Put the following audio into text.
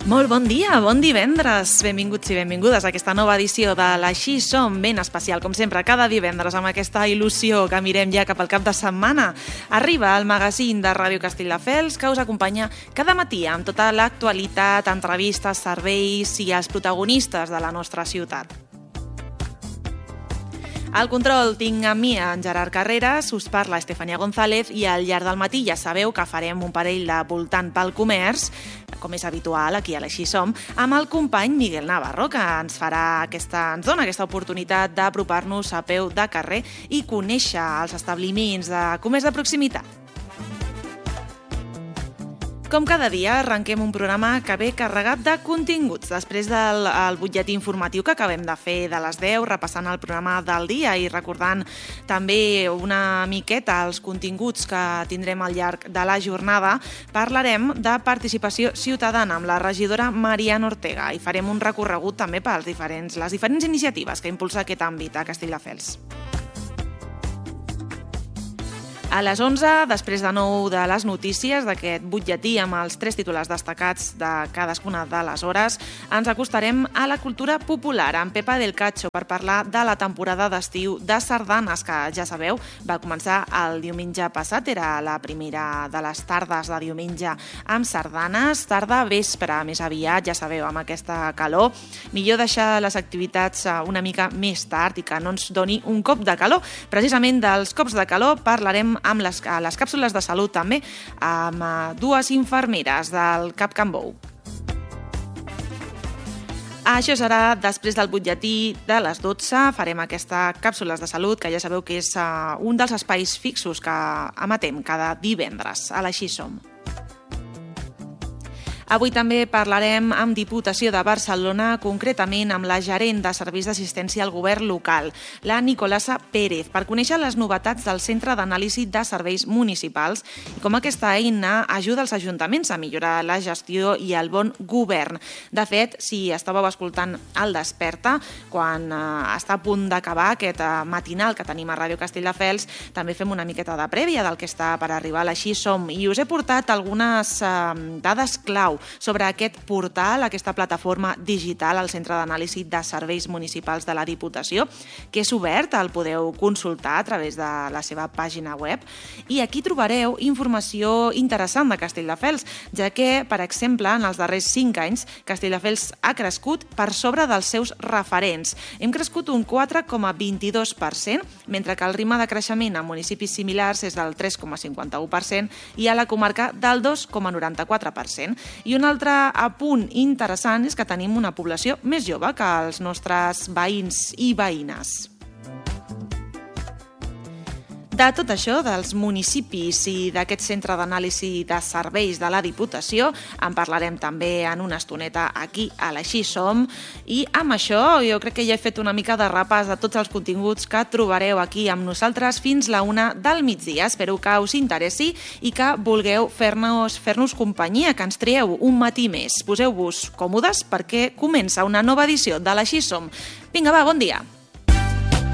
Molt bon dia, bon divendres. Benvinguts i benvingudes a aquesta nova edició de l'Així Som, ben especial, com sempre, cada divendres amb aquesta il·lusió que mirem ja cap al cap de setmana. Arriba el magazín de Ràdio Castelldefels que us acompanya cada matí amb tota l'actualitat, entrevistes, serveis i els protagonistes de la nostra ciutat. Al control tinc amb mi en Gerard Carreras, us parla Estefania González i al llarg del matí ja sabeu que farem un parell de voltant pel comerç, com és habitual aquí a l'Així Som, amb el company Miguel Navarro, que ens dona aquesta oportunitat d'apropar-nos a peu de carrer i conèixer els establiments de comerç de proximitat. Com cada dia, arrenquem un programa que ve carregat de continguts. Després del butlletí informatiu que acabem de fer de les 10, repassant el programa del dia i recordant també una miqueta els continguts que tindrem al llarg de la jornada, parlarem de participació ciutadana amb la regidora Mariana Ortega i farem un recorregut també per les diferents iniciatives que impulsa aquest àmbit a Castelldefels. A les 11, després de nou de les notícies d'aquest butlletí amb els 3 titulars destacats de cadascuna de les hores, ens acostarem a la cultura popular amb Pepa del Cacho per parlar de la temporada d'estiu de sardanes, que ja sabeu, va començar el diumenge passat, era la primera de les tardes de diumenge amb sardanes, tarda vespre més aviat, ja sabeu, amb aquesta calor. Millor deixar les activitats una mica més tard i que no ens doni un cop de calor. Precisament dels cops de calor parlarem amb les càpsules de salut també, amb 2 infermeres del Cap Can Bou. Això serà després del butlletí de les 12. Farem aquestes càpsules de salut, que ja sabeu que és un dels espais fixos que emetem cada divendres a l'Així Som. Avui també parlarem amb Diputació de Barcelona, concretament amb la gerent de Serveis d'Assistència al Govern local, la Nicolasa Pérez, per conèixer les novetats del Centre d'Anàlisi de Serveis Municipals i com aquesta eina ajuda els ajuntaments a millorar la gestió i el bon govern. De fet, si estàveu escoltant el Desperta, quan està a punt d'acabar aquest matinal que tenim a Ràdio Castelldefels, també fem una miqueta de prèvia del que està per arribar a l'Així Som i us he portat algunes dades clau sobre aquest portal, aquesta plataforma digital al Centre d'Anàlisi de Serveis Municipals de la Diputació, que és obert, el podeu consultar a través de la seva pàgina web. I aquí trobareu informació interessant de Castelldefels, ja que, per exemple, en els darrers 5 anys, Castelldefels ha crescut per sobre dels seus referents. Hem crescut un 4,22%, mentre que el ritme de creixement en municipis similars és del 3,51% i a la comarca del 2,94%. I un altre apunt interessant és que tenim una població més jove que els nostres veïns i veïnes. De tot això, dels municipis i d'aquest centre d'anàlisi de serveis de la Diputació, en parlarem també en una estoneta aquí a l'Així Som. I amb això jo crec que ja he fet una mica de repàs de tots els continguts que trobareu aquí amb nosaltres fins la 1 del migdia. Espero que us interessi i que vulgueu fer-nos companyia, que ens trieu un matí més. Poseu-vos còmodes perquè comença una nova edició de l'Així Som. Vinga, va, bon dia!